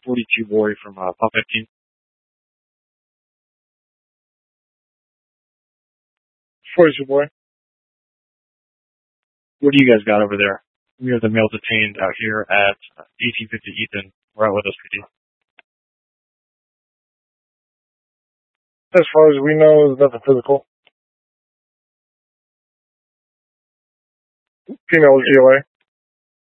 42 Lori from Pop 15. What is your boy? What do you guys got over there? We have the male detained out here at 1850 Ethan. We're out with SPD. As far as we know, there's nothing physical. Female GOA.